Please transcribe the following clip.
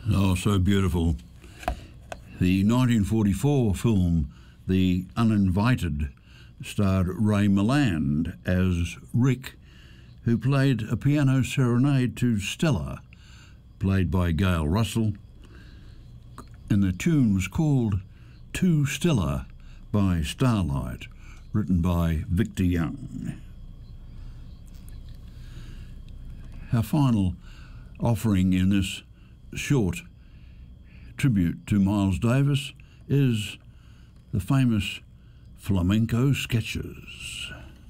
Oh, so beautiful. The 1944 film The Uninvited starred Ray Milland as Rick, who played a piano serenade to Stella, played by Gail Russell, and the tune was called To Stella by Starlight, written by Victor Young. Our final offering in this short tribute to Miles Davis is the famous Flamenco Sketches.